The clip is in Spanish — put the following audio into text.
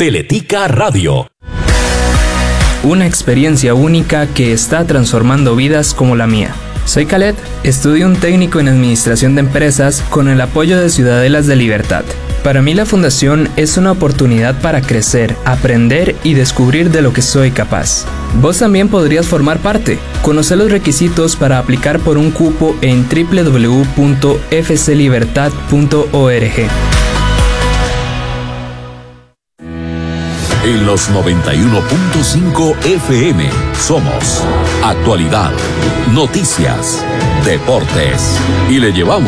Teletica Radio. Una experiencia única que está transformando vidas como la mía. Soy Khaled, estudio un técnico en Administración de Empresas con el apoyo de Ciudadelas de Libertad. Para mí la fundación es una oportunidad para crecer, aprender y descubrir de lo que soy capaz. Vos también podrías formar parte. Conoce los requisitos para aplicar por un cupo en www.fclibertad.org. En los 91.5 FM somos Actualidad, Noticias, Deportes y le llevamos